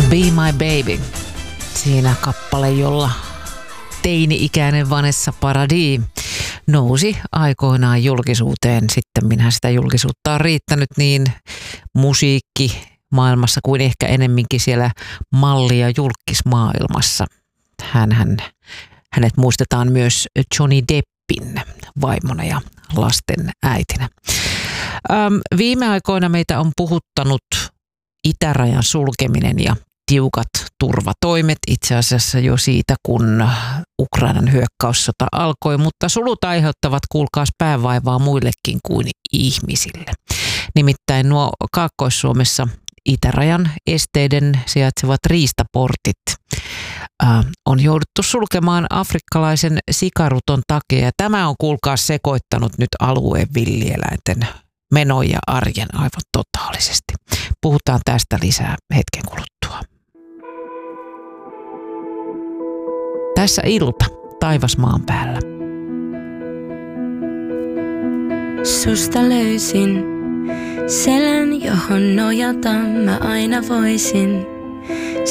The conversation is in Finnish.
Be My Baby. Siinä kappale, jolla teini-ikäinen Vanessa Paradis nousi aikoinaan julkisuuteen. Sitten minä sitä julkisuutta on riittänyt niin musiikki maailmassa kuin ehkä enemminkin siellä malli- ja julkismaailmassa. Hänet muistetaan myös Johnny Deppin vaimona ja lasten äitinä. Viime aikoina meitä on puhuttanut itärajan sulkeminen ja tiukat turvatoimet itse asiassa jo siitä, kun Ukrainan hyökkäyssota alkoi, mutta sulut aiheuttavat kuulkaas päänvaivaa muillekin kuin ihmisille. Nimittäin nuo Kaakkois-Suomessa itärajan esteiden sijaitsevat riistaportit on jouduttu sulkemaan afrikkalaisen sikaruton takia. Ja tämä on kuulkaas sekoittanut nyt alueen villieläinten menon ja arjen aivan totaalisesti. Puhutaan tästä lisää hetken kuluttua. Tässä ilta, taivas maan päällä. Susta löysin selän, johon nojata mä aina voisin.